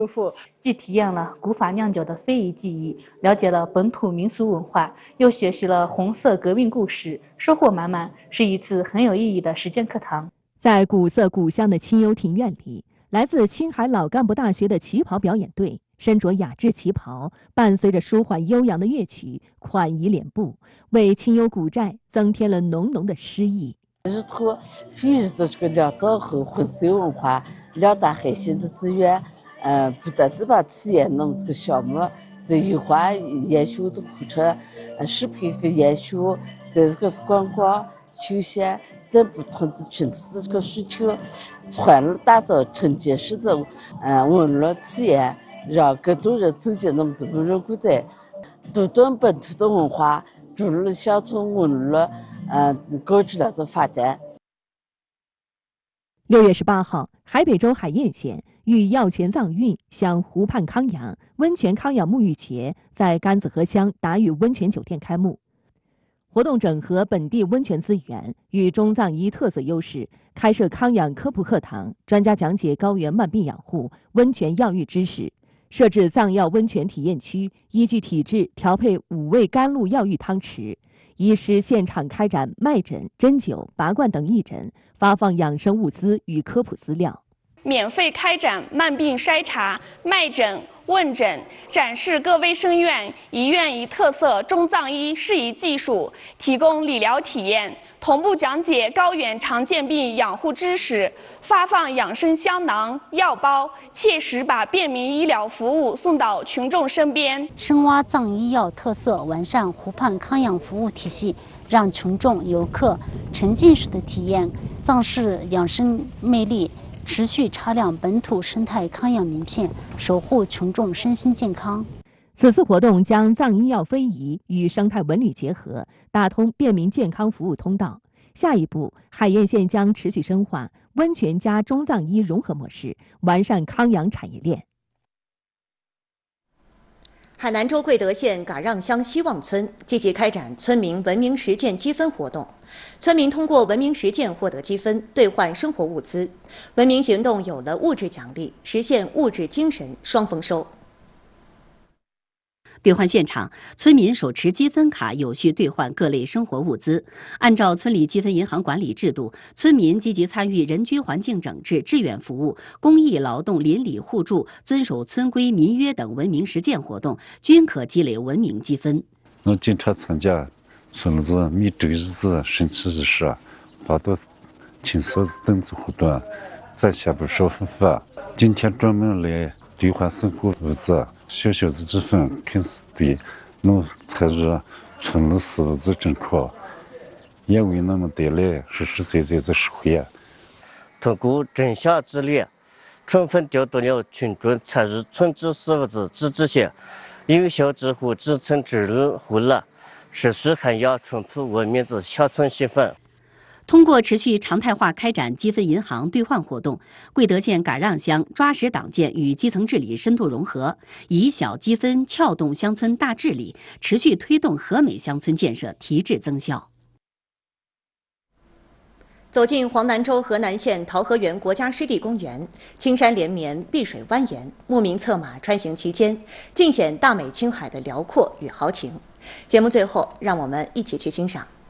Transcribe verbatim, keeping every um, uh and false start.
既体验了古法酿酒的非遗技艺，了解了本土民俗文化，又学习了红色革命故事，收获满满，是一次很有意义的实践课堂。 在古色古香的清幽庭院里，来自青海老干部大学的旗袍表演队身着雅致旗袍，伴随着舒缓悠扬的乐曲，款仪脸部，为清幽古寨增添了浓浓的诗意。 日头非遗的这个酿造和婚岁文化两大核心的资源，呃，不断地把体验那么这个项目在优化延续的过程，呃，适配和延续在这个是观光、休闲等不同的群体的这个需求，从而打造沉浸式的呃文旅体验，让更多人走进那么这个无人古寨，读懂本土的文化，助力乡村文旅呃高质量的发展。 六月十八号，海北州海晏县与药泉藏运乡湖畔康养温泉康养沐浴节在甘子河乡达屿温泉酒店开幕。活动整合本地温泉资源与中藏医特色优势，开设康养科普课堂，专家讲解高原慢病养护、温泉药浴知识。设置藏药温泉体验区，依据体质调配五味甘露药浴汤池。医师现场开展脉诊、针灸、拔罐等义诊，发放养生物资与科普资料。 免费开展慢病筛查、脉诊、问诊，展示各卫生院、医院一特色中藏医适宜技术，提供理疗体验，同步讲解高原常见病养护知识，发放养生香囊、药包，切实把便民医疗服务送到群众身边。 深挖藏医药特色，完善湖畔康养服务体系，让群众游客沉浸式的体验藏式养生魅力。持续查亮本土生态康养名片，守护群众身心健康。 此次活动将藏医药非遗与生态文旅结合，打通便民健康服务通道。下一步，海晏县将持续深化温泉加中藏医融合模式，完善康养产业链。 海南州贵德县嘎让乡希望村积极开展村民文明实践积分活动，村民通过文明实践获得积分，兑换生活物资，文明行动有了物质奖励，实现物质精神双丰收。 兑换现场，村民手持积分卡有序兑换各类生活物资。按照村里积分银行管理制度，村民积极参与人居环境整治、志愿服务、公益劳动、邻里互助、遵守村规民约等文明实践活动，均可积累文明积分。 我经常参加村子米粥日子、升旗仪式、发动清扫等子活动，在下不少丰富。今天专门来兑换生活物资。小小的积分肯是对能参与村里事务的正确，也为我们带来实实在在的收获。 通过正向激励，充分调动了群众参与村治事务的积极性，有效支护基层治理活力，持续涵养淳朴文明的乡村气氛。 通过持续常态化开展积分银行兑换活动，贵德县嘎让乡抓实党建与基层治理深度融合，以小积分撬动乡村大治理，持续推动和美乡村建设提质增效。 走进黄南州河南县桃河源国家湿地公园，青山连绵，碧水蜿蜒，牧民策马穿行其间，尽显大美青海的辽阔与豪情。节目最后，让我们一起去欣赏。